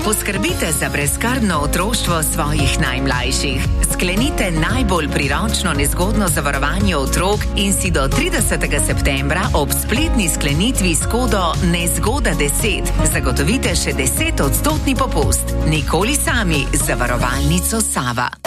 Poskrbite za brezskrbno otroštvo svojih najmlajših. Sklenite najbolj priročno nezgodno zavarovanje otrok in si do 30. septembra ob spletni sklenitvi s kodo Nezgoda10 zagotovite še 10% popust. Nikoli sami z zavarovalnico Sava.